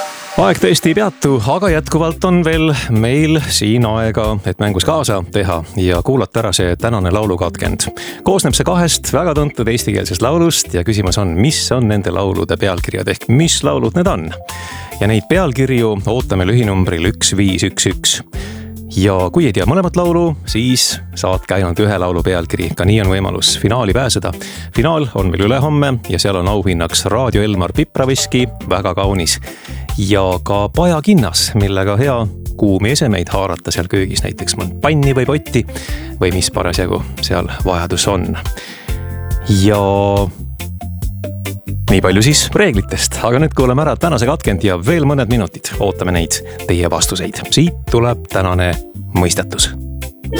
Aeg tõesti ei peatu, aga jätkuvalt on veel meil siin aega, et mängus kaasa teha ja kuulata ära see tänane laulukatkend. Koosneb see 2 väga tuntud eestikeelsest laulust ja küsimus on, mis on nende laulude pealkirjad ehk mis laulud need on. Ja neid pealkirju ootame lühinumbril 1511. Ja kui ei tea mõlemat laulu, siis saatke ainult ühe laulu pealkiri. Ka nii on võimalus finaali pääseda. Finaal on veel ülehomme ja seal on auhinnaks Raadio Elmar Pipraviski, väga kaunis. Ja ka pajakinnas, millega hea kuumi esemeid haarata seal köögis, näiteks mõnd panni või potti või mis parasjagu seal vajadus on. Ja nii palju siis reeglitest, aga nüüd kuuleme ära tänase katkend ja veel mõned minutid ootame neid teie vastuseid. Siit tuleb tänane mõistatus.